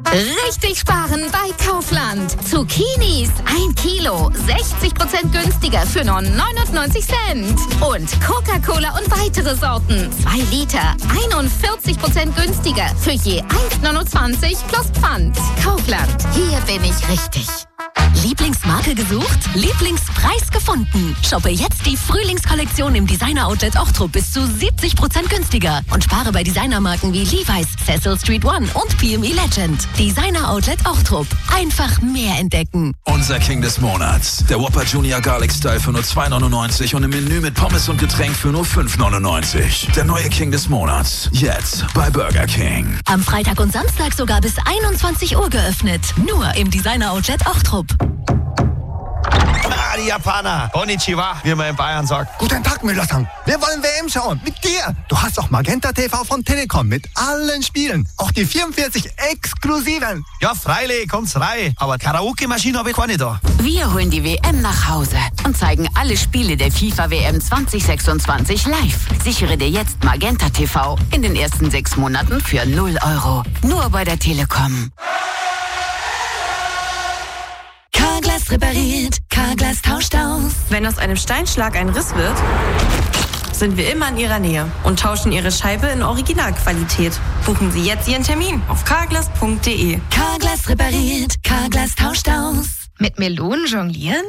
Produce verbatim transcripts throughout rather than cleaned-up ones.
Richtig sparen bei Kaufland. Zucchinis ein Kilo, sechzig Prozent günstiger für nur neunundneunzig Cent. Und Coca-Cola und weitere Sorten, zwei Liter, einundvierzig Prozent günstiger für je eins neunundzwanzig plus Pfand. Kaufland, hier bin ich richtig. Lieblingsmarke gesucht? Lieblingspreis gefunden. Shoppe jetzt die Frühlingskollektion im Designer-Outlet Ochtrup bis zu siebzig Prozent günstiger. Und spare bei Designermarken wie Levi's, Cecil Street One und P M E Legend. Designer-Outlet Ochtrup. Einfach mehr entdecken. Unser King des Monats. Der Whopper Junior Garlic Style für nur zwei neunundneunzig und im Menü mit Pommes und Getränk für nur fünf neunundneunzig. Der neue King des Monats. Jetzt bei Burger King. Am Freitag und Samstag sogar bis einundzwanzig Uhr geöffnet. Nur im Designer-Outlet Ochtrup. Ah, die Japaner. Konnichiwa, wie man in Bayern sagt. Guten Tag, Müller-san. Wir wollen W M schauen. Mit dir. Du hast doch Magenta T V von Telekom mit allen Spielen. Auch die vierundvierzig exklusiven. Ja, freilich, kommt's rein. Aber Karaoke-Maschine habe ich keine da. Wir holen die W M nach Hause und zeigen alle Spiele der FIFA W M zwanzig sechsundzwanzig live. Sichere dir jetzt Magenta T V in den ersten sechs Monaten für null Euro. Nur bei der Telekom. Carglass repariert, Carglass tauscht aus. Wenn aus einem Steinschlag ein Riss wird, sind wir immer in Ihrer Nähe und tauschen Ihre Scheibe in Originalqualität. Buchen Sie jetzt Ihren Termin auf carglass punkt de. Carglass repariert, Carglass tauscht aus. Mit Melonen jonglieren?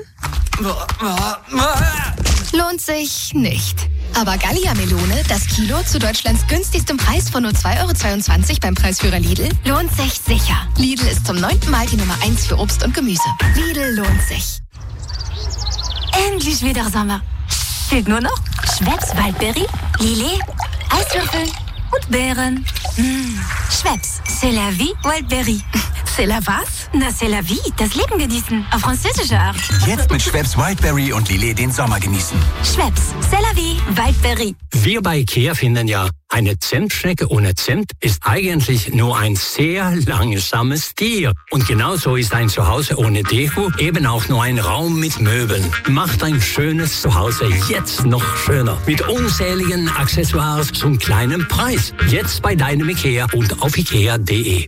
Lohnt sich nicht. Aber Gallia-Melone, das Kilo zu Deutschlands günstigstem Preis von nur zwei Euro zweiundzwanzig beim Preisführer Lidl, lohnt sich sicher. Lidl ist zum neunten Mal die Nummer eins für Obst und Gemüse. Lidl lohnt sich. Endlich wieder Sommer. Fehlt nur noch Schweppes Waldberry, Lillet, Eiswürfel und Beeren. Mmh. Schweppes, c'est la vie, Waldberry. C'est la was? Na, c'est la vie, das Leben genießen. Auf französische Art. Jetzt mit Schweppes Wildberry und Lillet den Sommer genießen. Schweppes, c'est la vie, Waldberry. Wir bei IKEA finden ja, eine Zimtschnecke ohne Zimt ist eigentlich nur ein sehr langsames Tier. Und genauso ist ein Zuhause ohne Deko eben auch nur ein Raum mit Möbeln. Macht ein schönes Zuhause jetzt noch schöner. Mit unzähligen Accessoires zum kleinen Preis. Jetzt bei deinem IKEA und auf ikea punkt de.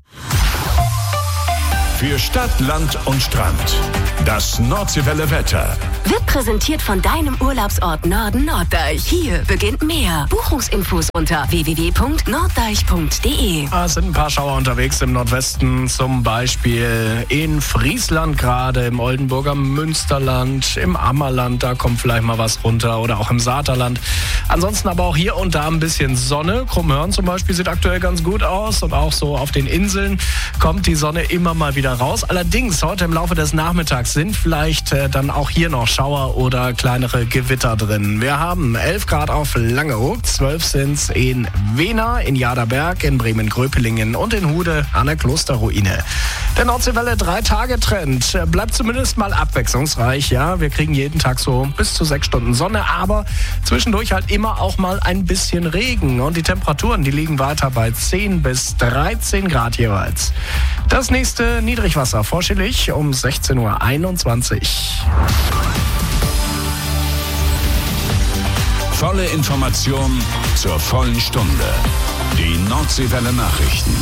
Für Stadt, Land und Strand. Das Nordseewelle Wetter. Wird präsentiert von deinem Urlaubsort Norden Norddeich. Hier beginnt mehr. Buchungsinfos unter w w w punkt norddeich punkt de. Es sind ein paar Schauer unterwegs im Nordwesten, zum Beispiel in Friesland gerade, im Oldenburger Münsterland, im Ammerland, da kommt vielleicht mal was runter oder auch im Saterland. Ansonsten aber auch hier und da ein bisschen Sonne. Krummhörn zum Beispiel sieht aktuell ganz gut aus und auch so auf den Inseln kommt die Sonne immer mal wieder raus. Allerdings heute im Laufe des Nachmittags sind vielleicht äh, dann auch hier noch Schauer oder kleinere Gewitter drin. Wir haben elf Grad auf Langeoog, zwölf sind's in Wena, in Jaderberg, in Bremen-Gröpelingen und in Hude an der Klosterruine. Der Nordseewelle drei Tage Trend bleibt zumindest mal abwechslungsreich. Ja, wir kriegen jeden Tag so bis zu sechs Stunden Sonne, aber zwischendurch halt immer auch mal ein bisschen Regen. Und die Temperaturen, die liegen weiter bei zehn bis dreizehn Grad jeweils. Das nächste Niedrigwasser vor Schillig um sechzehn Uhr einundzwanzig. Volle Information zur vollen Stunde. Die Nordseewelle Nachrichten.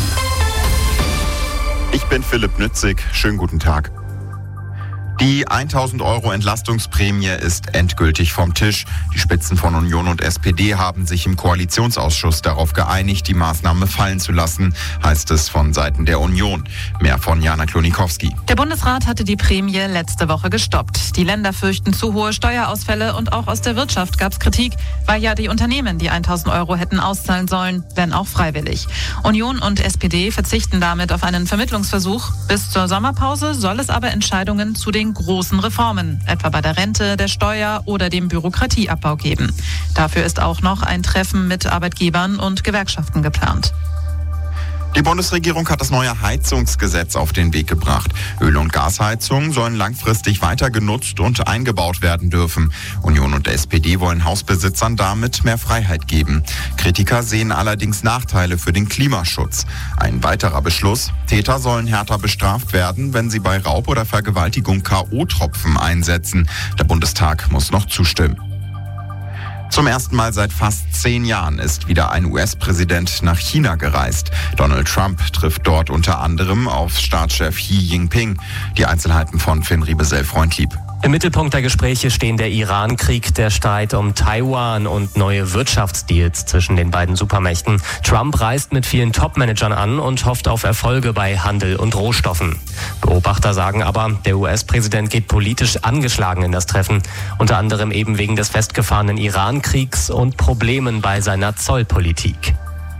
Ich bin Philipp Nützig. Schönen guten Tag. Die tausend Euro Entlastungsprämie ist endgültig vom Tisch. Die Spitzen von Union und S P D haben sich im Koalitionsausschuss darauf geeinigt, die Maßnahme fallen zu lassen, heißt es von Seiten der Union. Mehr von Jana Klonikowski. Der Bundesrat hatte die Prämie letzte Woche gestoppt. Die Länder fürchten zu hohe Steuerausfälle und auch aus der Wirtschaft gab es Kritik, weil ja die Unternehmen die tausend Euro hätten auszahlen sollen, wenn auch freiwillig. Union und S P D verzichten damit auf einen Vermittlungsversuch. Bis zur Sommerpause soll es aber Entscheidungen zu den großen Reformen, etwa bei der Rente, der Steuer oder dem Bürokratieabbau geben. Dafür ist auch noch ein Treffen mit Arbeitgebern und Gewerkschaften geplant. Die Bundesregierung hat das neue Heizungsgesetz auf den Weg gebracht. Öl- und Gasheizungen sollen langfristig weiter genutzt und eingebaut werden dürfen. Union und S P D wollen Hausbesitzern damit mehr Freiheit geben. Kritiker sehen allerdings Nachteile für den Klimaschutz. Ein weiterer Beschluss: Täter sollen härter bestraft werden, wenn sie bei Raub oder Vergewaltigung K O-Tropfen einsetzen. Der Bundestag muss noch zustimmen. Zum ersten Mal seit fast zehn Jahren ist wieder ein U S-Präsident nach China gereist. Donald Trump trifft dort unter anderem auf Staatschef Xi Jinping. Die Einzelheiten von Finn Riebesell-Freundlieb. Im Mittelpunkt der Gespräche stehen der Iran-Krieg, der Streit um Taiwan und neue Wirtschaftsdeals zwischen den beiden Supermächten. Trump reist mit vielen Top-Managern an und hofft auf Erfolge bei Handel und Rohstoffen. Beobachter sagen aber, der U S-Präsident geht politisch angeschlagen in das Treffen, unter anderem eben wegen des festgefahrenen Iran-Kriegs und Problemen bei seiner Zollpolitik.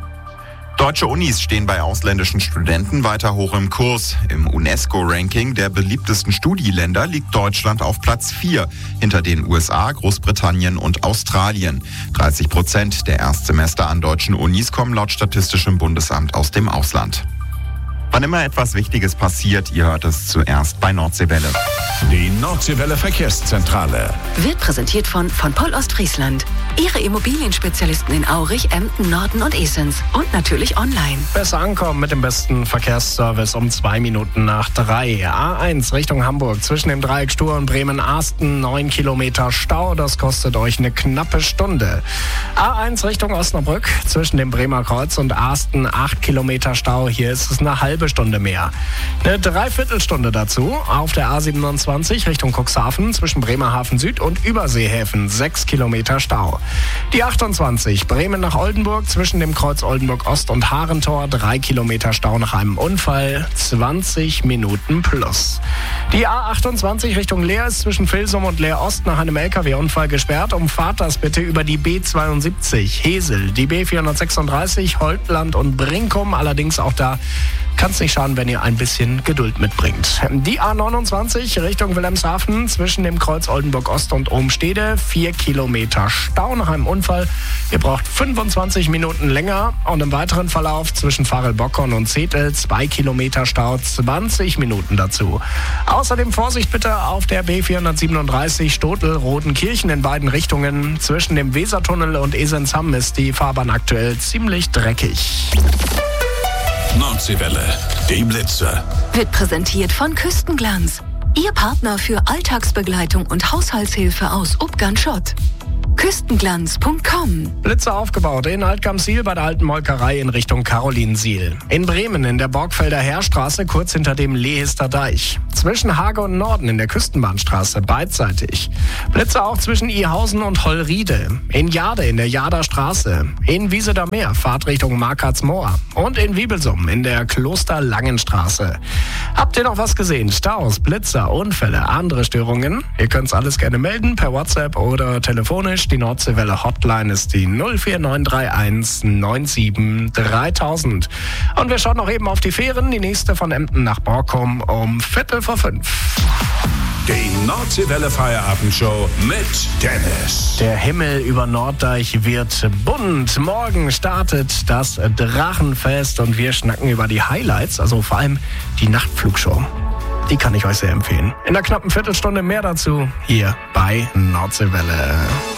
Deutsche Unis stehen bei ausländischen Studenten weiter hoch im Kurs. Im UNESCO-Ranking der beliebtesten Studieländer liegt Deutschland auf Platz vier, hinter den U S A, Großbritannien und Australien. dreißig Prozent der Erstsemester an deutschen Unis kommen laut Statistischem Bundesamt aus dem Ausland. Wann immer etwas Wichtiges passiert, ihr hört es zuerst bei Nordseewelle. Die Nordseewelle Verkehrszentrale wird präsentiert von von Poll Ostfriesland. Ihre Immobilienspezialisten in Aurich, Emden, Norden und Esens. Und natürlich online. Besser ankommen mit dem besten Verkehrsservice um zwei Minuten nach drei. A eins Richtung Hamburg zwischen dem Dreieck Stur und Bremen-Arsten. Neun Kilometer Stau, das kostet euch eine knappe Stunde. A eins Richtung Osnabrück zwischen dem Bremer Kreuz und Arsten. Acht Kilometer Stau, hier ist es eine halbe Stunde mehr. Eine Dreiviertelstunde dazu auf der A siebenundzwanzig Richtung Cuxhaven zwischen Bremerhaven Süd und Überseehäfen. Sechs Kilometer Stau. Die achtundzwanzig Bremen nach Oldenburg zwischen dem Kreuz Oldenburg Ost und Harentor. Drei Kilometer Stau nach einem Unfall. zwanzig Minuten plus. Die A achtundzwanzig Richtung Leer ist zwischen Vilsum und Leer Ost nach einem L K W-Unfall gesperrt. Umfahrt das bitte über die B zweiundsiebzig Hesel, die B vierhundertsechsunddreißig Holtland und Brinkum. Allerdings auch da kann es nicht schaden, wenn ihr ein bisschen Geduld mitbringt. Die A neunundzwanzig Richtung Wilhelmshaven zwischen dem Kreuz Oldenburg Ost und Ohmstede. Vier Kilometer Stau nach einem Unfall. Ihr braucht fünfundzwanzig Minuten länger. Und im weiteren Verlauf zwischen Farel-Bockern und Zetel zwei Kilometer Stau, zwanzig Minuten dazu. Außerdem Vorsicht bitte auf der B vierhundertsiebenunddreißig Stotel-Rodenkirchen in beiden Richtungen. Zwischen dem Wesertunnel und Esensham ist die Fahrbahn aktuell ziemlich dreckig. Nordseewelle, die Blitze. Wird präsentiert von Küstenglanz. Ihr Partner für Alltagsbegleitung und Haushaltshilfe aus Ubgern-Schott. Küstenglanz Punkt com. Blitze aufgebaut in Altgamsiel bei der alten Molkerei in Richtung Karolinsiel. In Bremen in der Borgfelder Heerstraße kurz hinter dem Lehister Deich. Zwischen Hage und Norden in der Küstenbahnstraße beidseitig. Blitze auch zwischen Ihausen und Hollriede. In Jade in der Jader Straße. In Wieseder Meer Fahrt Richtung Markartsmoor. Und in Wiebelsum in der Klosterlangenstraße. Habt ihr noch was gesehen? Staus, Blitzer, Unfälle, andere Störungen? Ihr könnt's alles gerne melden per WhatsApp oder telefonisch. Die Nordseewelle Hotline ist die null vier neun drei eins neun sieben dreitausend. Und wir schauen noch eben auf die Fähren. Die nächste von Emden nach Borkum um Viertel vor fünf. Die Nordseewelle Feierabendshow mit Dennis. Der Himmel über Norddeich wird bunt. Morgen startet das Drachenfest und wir schnacken über die Highlights, also vor allem die Nachtflugshow. Die kann ich euch sehr empfehlen. In einer knappen Viertelstunde mehr dazu hier bei Nordseewelle.